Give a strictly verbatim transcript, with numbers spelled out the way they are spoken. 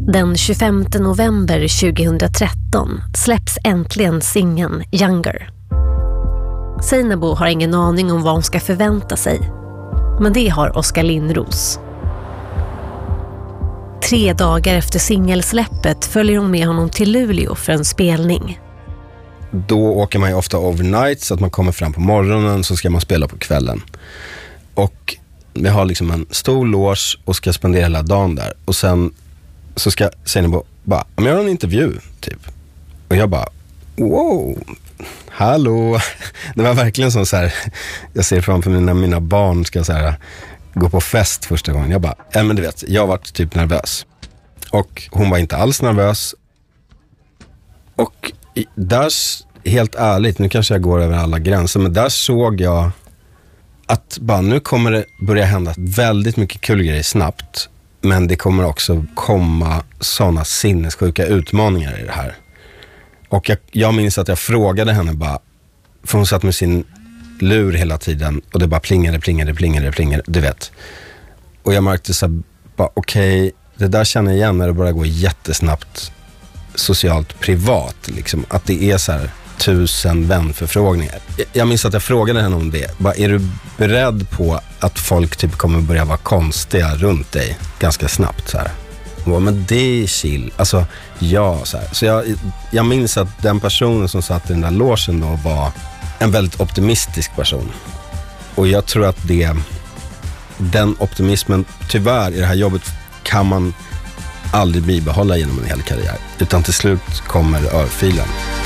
Den tjugofemte november tjugohundratretton släpps äntligen singeln Younger. Seinabo har ingen aning om vad hon ska förvänta sig, men det har Oskar Lindros. Tre dagar efter singelsläppet följer hon med honom till Luleå för en spelning. Då åker man ju ofta overnight så att man kommer fram på morgonen, så ska man spela på kvällen. Och vi har liksom en stor loge och ska spendera hela dagen där. Och sen så ska Seinabo bara, om jag har en intervju typ. Och jag bara, wow, hallå. Det var verkligen som så här, jag ser framför mig när mina barn ska så här gå på fest första gången. Jag bara, ja men du vet, jag har varit typ nervös. Och hon var inte alls nervös. Och där, helt ärligt, nu kanske jag går över alla gränser, men där såg jag att bara nu kommer det börja hända väldigt mycket kul grejer snabbt, men det kommer också komma sådana sinnessjuka utmaningar i det här. Och jag, jag minns att jag frågade henne bara, för hon satt med sin lur hela tiden och det bara plingade, plingade, plingade, plingade, du vet. Och jag märkte så här, bara okej, okay, det där känner jag igen när det bara går jättesnabbt socialt privat, liksom. Att det är så här tusen vänförfrågningar. Jag minns att jag frågade henne om det. Bara, är du beredd på att folk typ kommer börja vara konstiga runt dig ganska snabbt så här? Hon bara, men det är chill. Alltså, ja, så här. Så jag, jag minns att den personen som satt i den där logen då var en väldigt optimistisk person. Och jag tror att det, den optimismen, tyvärr i det här jobbet kan man aldrig bibehålla genom en hel karriär. Utan till slut kommer örfilen.